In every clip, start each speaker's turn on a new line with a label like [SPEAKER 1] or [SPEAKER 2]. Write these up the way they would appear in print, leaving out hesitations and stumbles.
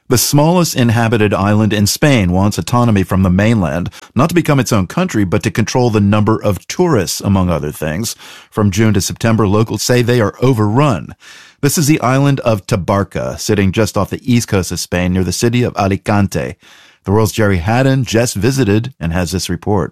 [SPEAKER 1] The smallest inhabited island in Spain wants autonomy from the mainland, not to become its own country, but to control the number of tourists, among other things. From June to September, locals say they are overrun. This is the island of Tabarca, sitting just off the east coast of Spain near the city of Alicante. The World's Jerry Haddon just visited and has this report.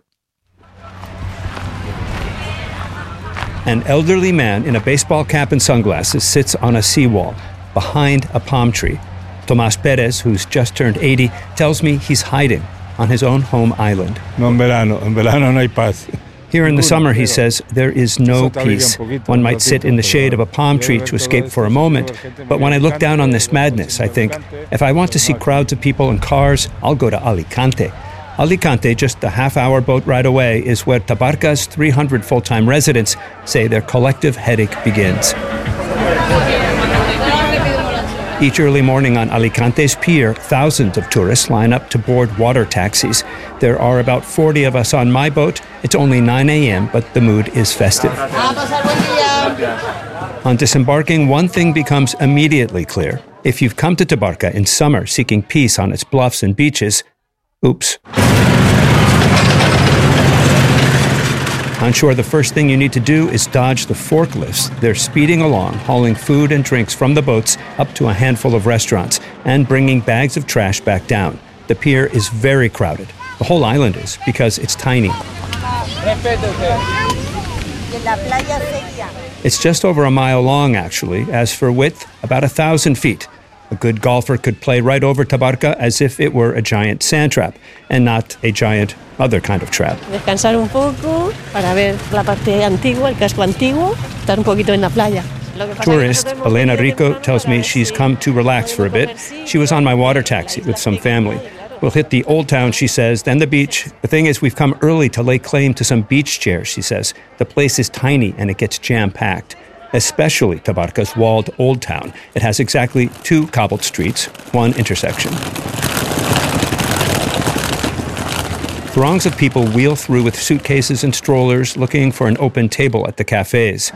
[SPEAKER 2] An elderly man in a baseball cap and sunglasses sits on a seawall behind a palm tree. Tomas Perez, who's just turned 80, tells me he's hiding on his own home island.
[SPEAKER 3] No en verano no hay paz.
[SPEAKER 2] Here in the summer, he says, there is no peace. One might sit in the shade of a palm tree to escape for a moment, but when I look down on this madness, I think, if I want to see crowds of people and cars, I'll go to Alicante. Alicante, just a half-hour boat ride away, is where Tabarca's 300 full-time residents say their collective headache begins. Each early morning on Alicante's pier, thousands of tourists line up to board water taxis. There are about 40 of us on my boat. It's only 9 a.m., but the mood is festive. On disembarking, one thing becomes immediately clear. If you've come to Tabarca in summer seeking peace on its bluffs and beaches, oops. On shore, the first thing you need to do is dodge the forklifts. They're speeding along, hauling food and drinks from the boats up to a handful of restaurants and bringing bags of trash back down. The pier is very crowded. The whole island is, because it's tiny. It's just over a mile long, actually. As for width, about 1,000 feet. A good golfer could play right over Tabarca as if it were a giant sand trap, and not a giant other kind of trap.
[SPEAKER 4] Descansar un poco para ver la parte antigua, el casco antiguo, estar un poquito en la playa.
[SPEAKER 2] Tourist Elena Rico tells me she's come to relax for a bit. She was on my water taxi with some family. We'll hit the old town, she says, then the beach. The thing is, we've come early to lay claim to some beach chairs, she says. The place is tiny and it gets jam-packed. Especially Tabarca's walled Old Town. It has exactly 2 cobbled streets, 1 intersection. Throngs of people wheel through with suitcases and strollers looking for an open table at the cafes.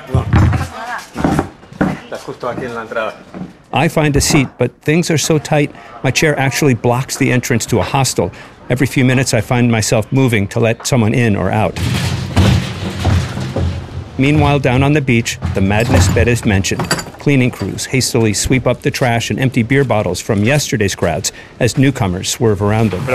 [SPEAKER 2] I find a seat, but things are so tight, my chair actually blocks the entrance to a hostel. Every few minutes I find myself moving to let someone in or out. Meanwhile, down on the beach, the madness Perez mentioned. Cleaning crews hastily sweep up the trash and empty beer bottles from yesterday's crowds as newcomers swerve around them.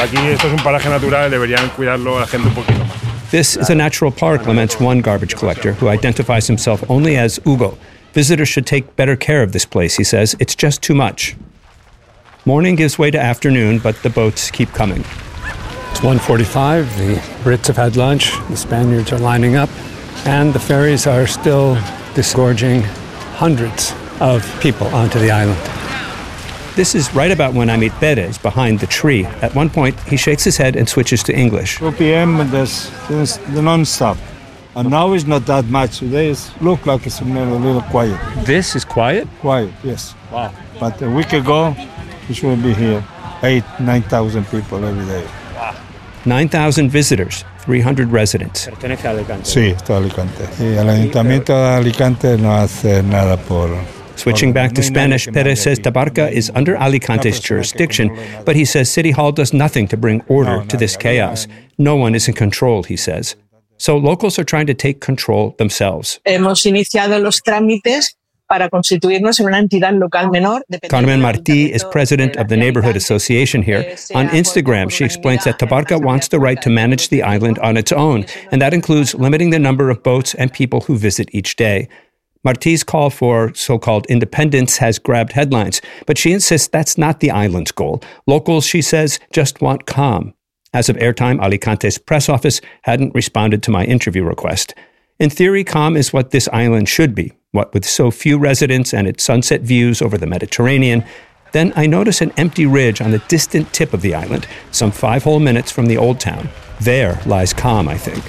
[SPEAKER 2] This is a natural park, laments one garbage collector who identifies himself only as Hugo. Visitors should take better care of this place, he says. It's just too much. Morning gives way to afternoon, but the boats keep coming.
[SPEAKER 5] It's 1:45. The Brits have had lunch. The Spaniards are lining up. And the ferries are still disgorging hundreds of people onto the island.
[SPEAKER 2] This is right about when I meet Perez behind the tree. At one point, he shakes his head and switches to English.
[SPEAKER 3] 2 p.m. there's the non-stop. And now it's not that much. Today it looks like it's a little quiet.
[SPEAKER 2] This is quiet?
[SPEAKER 3] Quiet, yes.
[SPEAKER 2] Wow.
[SPEAKER 3] But a week ago, we should be here. 9,000 people every day.
[SPEAKER 2] Wow. 9,000 visitors. 300 residents.
[SPEAKER 3] Sí, está Alicante. Y el Ayuntamiento de Alicante no hace nada por...
[SPEAKER 2] Switching back to Spanish, Perez says Tabarca is under Alicante's jurisdiction, but he says City Hall does nothing to bring order to this chaos. No one is in control, he says. So locals are trying to take control themselves.
[SPEAKER 6] Hemos iniciado los trámites para constituirnos en una entidad local menor.
[SPEAKER 2] Carmen Martí is president of the neighborhood association here. On Instagram, she explains that Tabarca wants the right to manage the island on its own, and that includes limiting the number of boats and people who visit each day. Martí's call for so-called independence has grabbed headlines, but she insists that's not the island's goal. Locals, she says, just want calm. As of airtime, Alicante's press office hadn't responded to my interview request. In theory, calm is what this island should be, what with so few residents and its sunset views over the Mediterranean. Then I notice an empty ridge on the distant tip of the island, some 5 whole minutes from the old town. There lies calm, I think.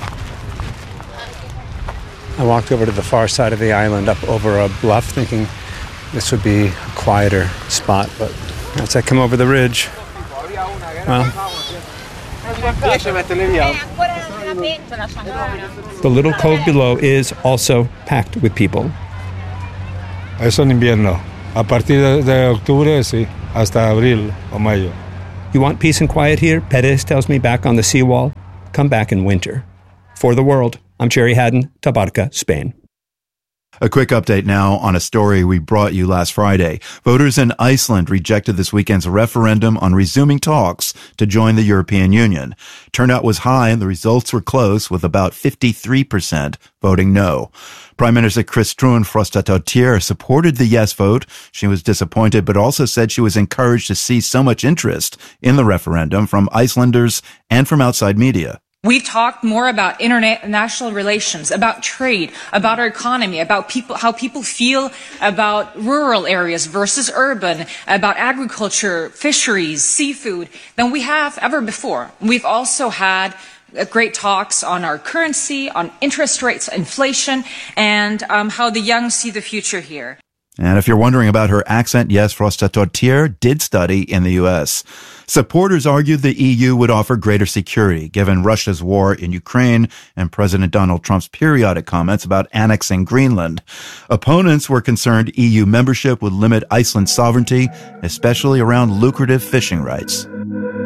[SPEAKER 5] I walked over to the far side of the island, up over a bluff, thinking this would be a quieter spot. But as I come over the ridge, well...
[SPEAKER 2] The little cove below is also packed with people.
[SPEAKER 3] Es en invierno. A partir de octubre, sí. hasta abril o mayo.
[SPEAKER 2] You want peace and quiet here? Perez tells me back on the seawall. Come back in winter. For the World, I'm Jerry Haddon, Tabarca, Spain.
[SPEAKER 1] A quick update now on a story we brought you last Friday. Voters in Iceland rejected this weekend's referendum on resuming talks to join the European Union. Turnout was high and the results were close, with about 53% voting no. Prime Minister Kristrún Frostadóttir supported the yes vote. She was disappointed, but also said she was encouraged to see so much interest in the referendum from Icelanders and from outside media.
[SPEAKER 7] We've talked more about international relations, about trade, about our economy, about people, how people feel about rural areas versus urban, about agriculture, fisheries, seafood than we have ever before. We've also had great talks on our currency, on interest rates, inflation, and how the young see the future here.
[SPEAKER 1] And if you're wondering about her accent, yes, Frostadóttir did study in the U.S. Supporters argued the EU would offer greater security, given Russia's war in Ukraine and President Donald Trump's periodic comments about annexing Greenland. Opponents were concerned EU membership would limit Iceland's sovereignty, especially around lucrative fishing rights.